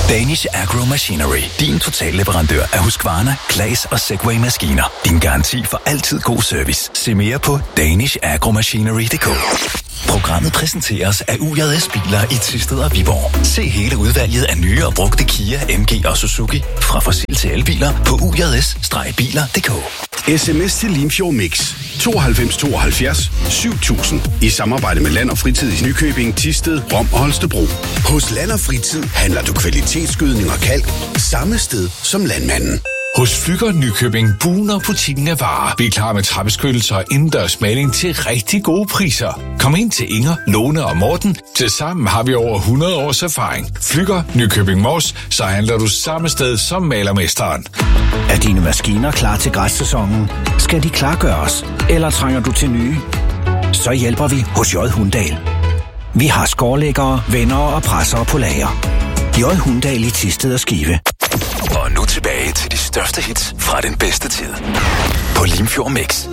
Danish Agro Machinery. Din totalleverandør af Husqvarna, Claas og Segway-maskiner. Din garanti for altid god service. Se mere på danishagromachinery.dk. Programmet præsenteres af UJS Biler i Thisted og Viborg. Se hele udvalget af nye og brugte Kia, MG og Suzuki fra fossil til elbiler på UJS-biler.dk. SMS til Limfjord Mix 92 72 7000 i samarbejde med Land og Fritid i Nykøbing, Thisted, Rom og Holstebro. Hos Land og Fritid handler du kvalitetsgødning og kalk samme sted som landmanden. Hos Flügger Nykøbing bugner butikken af varer. Vi er klar med trappeskyttelser og indendørs maling til rigtig gode priser. Kom ind til Inger, Lone og Morten. Tilsammen har vi over 100 års erfaring. Flügger Nykøbing Mors, så handler du samme sted som malermesteren. Er dine maskiner klar til græssæsonen? Skal de klargøres? Eller trænger du til nye? Så hjælper vi hos J. Hundahl. Vi har skårlæggere, vendere og pressere på lager. J. Hundahl i Thisted og Skive. Og nu tilbage til de største hits fra den bedste tid på Limfjord Mix.